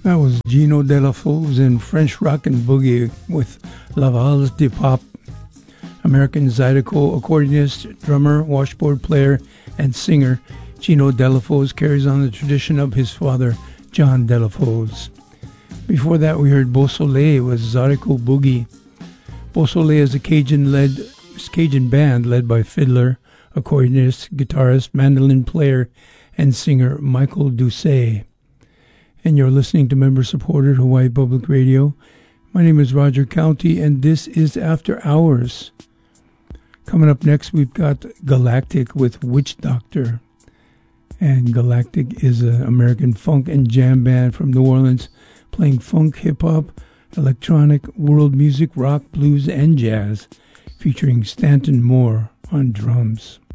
That was Gino Delafosse in French Rock and Boogie with La Valse de Pop. American Zydeco accordionist, drummer, washboard player, and singer Gino Delafosse carries on the tradition of his father, John Delafosse. Before that, we heard Beau Soleil with Zydeco Boogie. Beau Soleil is a Cajun band led by fiddler, accordionist, guitarist, mandolin player, and singer Michael Doucet. And you're listening to member-supported Hawaii Public Radio. My name is Roger County, and this is After Hours. Coming up next, we've got Galactic with Witch Doctor. And Galactic is an American funk and jam band from New Orleans, playing funk, hip-hop, electronic, world music, rock, blues, and jazz, featuring Stanton Moore on drums.